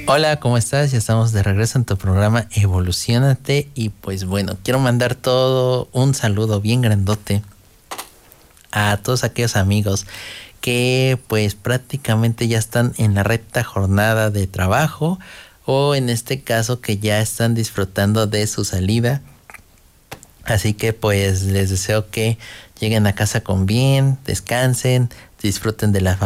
Hola, ¿cómo estás? Ya estamos de regreso en tu programa Evolucionate y pues bueno, quiero mandar todo un saludo bien grandote a todos aquellos amigos que pues prácticamente ya están en la recta jornada de trabajo o en este caso que ya están disfrutando de su salida. Así que pues les deseo que lleguen a casa con bien, descansen, disfruten de la